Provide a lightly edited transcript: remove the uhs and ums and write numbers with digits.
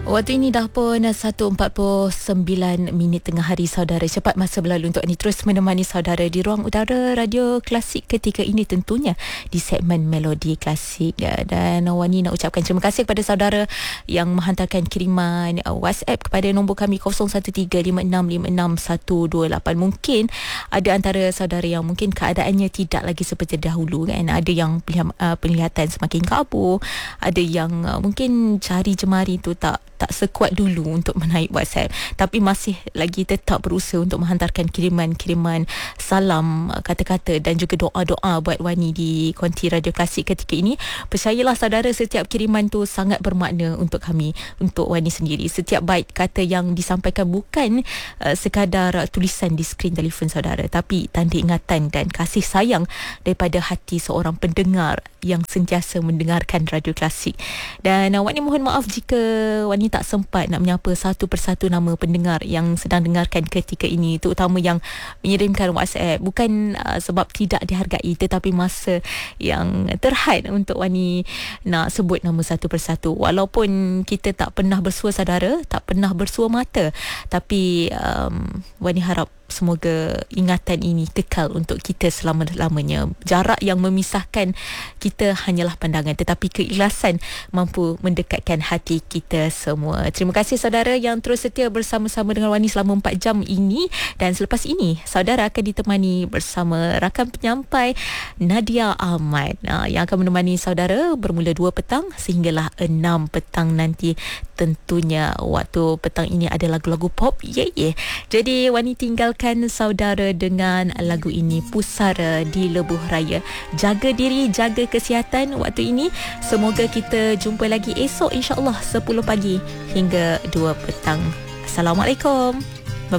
Waktu ini dah pun 1.49 tengah hari saudara. Cepat masa berlalu untuk ini terus menemani saudara di ruang udara Radio Klasik ketika ini, tentunya di segmen Melodi Klasik. Dan Wani nak ucapkan terima kasih kepada saudara yang menghantarkan kiriman WhatsApp kepada nombor kami 0135656128. Mungkin ada antara saudara yang mungkin keadaannya tidak lagi seperti dahulu kan. Ada yang penglihatan semakin kabur, ada yang mungkin jari jemari tu tak sekuat dulu untuk menaik WhatsApp, tapi masih lagi tetap berusaha untuk menghantarkan kiriman-kiriman salam, kata-kata dan juga doa-doa buat Wani di konti Radio Klasik ketika ini. Percayalah saudara, setiap kiriman tu sangat bermakna untuk kami, untuk Wani sendiri. Setiap baik kata yang disampaikan bukan sekadar tulisan di skrin telefon saudara, tapi tanda ingatan dan kasih sayang daripada hati seorang pendengar yang sentiasa mendengarkan Radio Klasik. Dan Wani mohon maaf jika Wani tak sempat nak menyapa satu persatu nama pendengar yang sedang dengarkan ketika ini, terutama yang mengirimkan WhatsApp. Bukan sebab tidak dihargai, tetapi masa yang terhad untuk Wani nak sebut nama satu persatu. Walaupun kita tak pernah bersua saudara, tak pernah bersua mata, tapi Wani harap semoga ingatan ini kekal untuk kita selama-lamanya. Jarak yang memisahkan kita hanyalah pandangan, tetapi keikhlasan mampu mendekatkan hati kita semua. Terima kasih saudara yang terus setia bersama-sama dengan Wani selama 4 jam ini. Dan selepas ini saudara akan ditemani bersama rakan penyampai Nadia Ahmad yang akan menemani saudara bermula 2 petang sehinggalah 6 petang nanti. Tentunya waktu petang ini ada lagu-lagu pop. Jadi Wani tinggalkan saudara dengan lagu ini, Pusara di Lebuh Raya. Jaga diri, jaga kesihatan waktu ini. Semoga kita jumpa lagi esok, insya-Allah 10 pagi hingga 2 petang. Assalamualaikum.